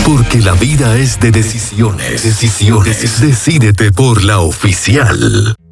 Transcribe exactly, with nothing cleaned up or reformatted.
Porque la vida es de decisiones. Decisiones. Decídete por la oficial.